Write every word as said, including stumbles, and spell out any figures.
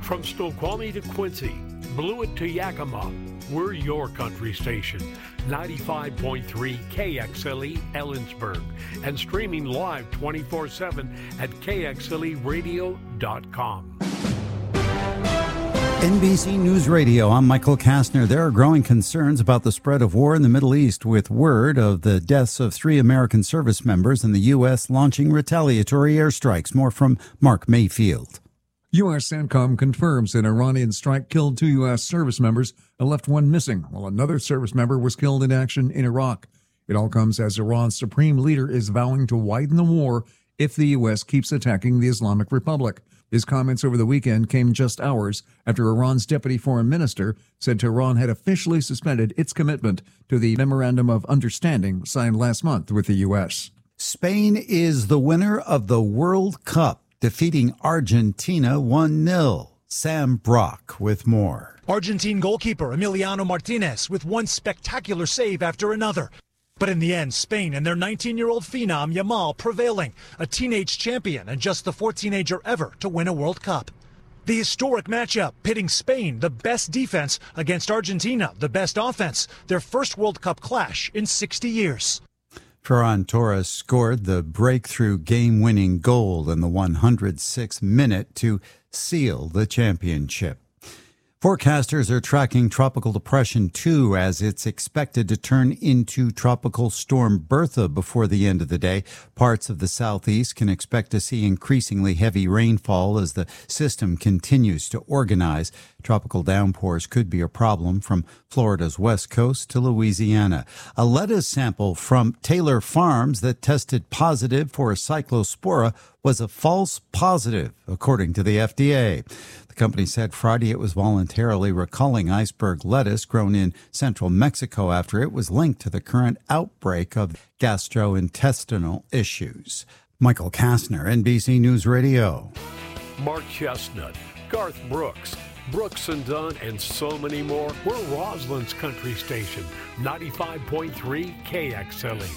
From Snoqualmie to Quincy, Blewett to Yakima, we're your country station. ninety-five point three K X L E Ellensburg and streaming live twenty-four seven at K X L E radio dot com. N B C News Radio, I'm Michael Kastner. There are growing concerns about the spread of war in the Middle East, with word of the deaths of three American service members and the U S launching retaliatory airstrikes. More from Mark Mayfield. U S CENTCOM confirms an Iranian strike killed two U S service members and left one missing, while another service member was killed in action in Iraq. It all comes as Iran's supreme leader is vowing to widen the war if the U S keeps attacking the Islamic Republic. His comments over the weekend came just hours after Iran's deputy foreign minister said Tehran had officially suspended its commitment to the Memorandum of Understanding signed last month with the U S. Spain is the winner of the World Cup, defeating Argentina one nil. Sam Brock with more. Argentine goalkeeper Emiliano Martinez with one spectacular save after another. But in the end, Spain and their nineteen-year-old phenom Yamal prevailing, a teenage champion and just the fourth teenager ever to win a World Cup. The historic matchup pitting Spain, the best defense, against Argentina, the best offense, their first World Cup clash in sixty years. Ferran Torres scored the breakthrough game-winning goal in the one hundred sixth minute to seal the championship. Forecasters are tracking Tropical Depression two as it's expected to turn into Tropical Storm Bertha before the end of the day. Parts of the southeast can expect to see increasingly heavy rainfall as the system continues to organize. Tropical downpours could be a problem from Florida's west coast to Louisiana. A lettuce sample from Taylor Farms that tested positive for Cyclospora was a false positive, according to the F D A. The company said Friday it was voluntarily recalling iceberg lettuce grown in central Mexico after it was linked to the current outbreak of gastrointestinal issues. Michael Kastner, N B C News Radio. Mark Chestnut, Garth Brooks, Brooks and Dunn, and so many more. We're Roslyn's country station, ninety-five point three K X L E.